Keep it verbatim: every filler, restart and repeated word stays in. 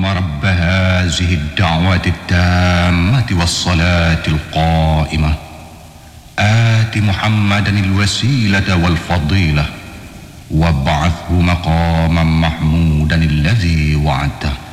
رب هذه الدعوة التامة والصلاة القائمة آت محمدا الوسيلة والفضيلة وابعثه مقاما محمودا الذي وعدته.